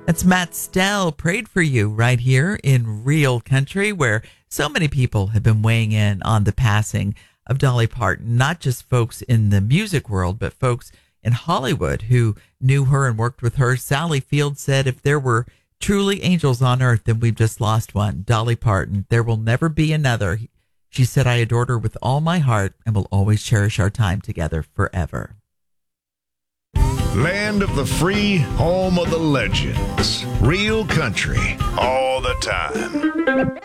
That's Matt Stell, Prayed for You, right here in Real Country, where so many people have been weighing in on the passing of Dolly Parton, not just folks in the music world, but folks in Hollywood who knew her and worked with her. Sally Field said, if there were truly angels on earth, then we've just lost one. Dolly Parton, there will never be another. She said, I adored her with all my heart and will always cherish our time together forever. Land of the free, home of the legends. Real country, all the time.